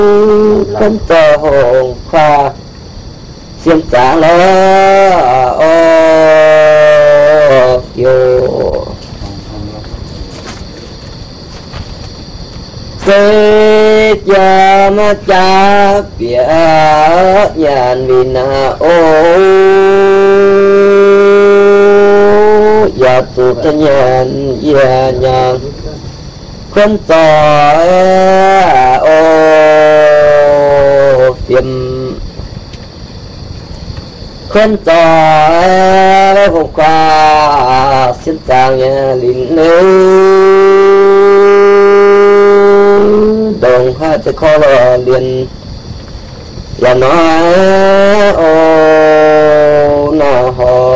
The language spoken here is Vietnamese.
không cho hồn khoa xiêm trả lỡ ô kiều sẽ cho mà cha bia nhàn vì na ô ya tu ta nhàn ya nhàn không cho ô phiền không cho hôm qua xin chào nhà linh nữ đồng hai tay khó lò liền là nói ô nào họ